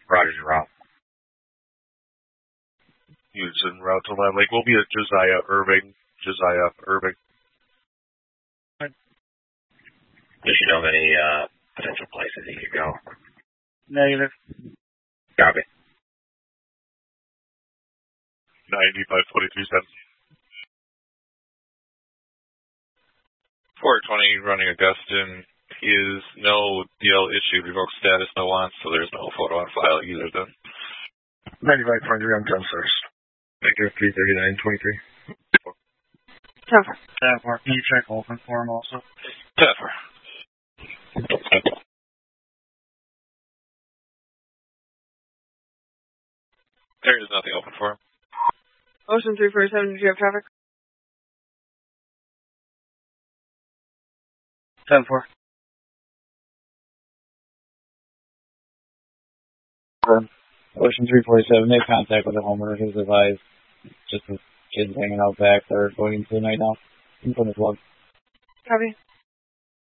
Roger, route. Houston, route to Land Lake. We'll be at Josiah Irving. Does you know of any potential places he could go? Negative. Copy. 95-23 cents. 420 running Augustine. Is no DL issued, revoked status, no wants, so there's no photo on file either then. 95.3 on 10 first. Victor 339-23. 10-4. Can you check open for him also? 10-4. There is nothing open for him. Ocean 347, did you have traffic? 10-4. Ocean 347, made contact with the homeowner who's advised just with kids hanging out back. They're going into the night now. In front of the plug. Copy.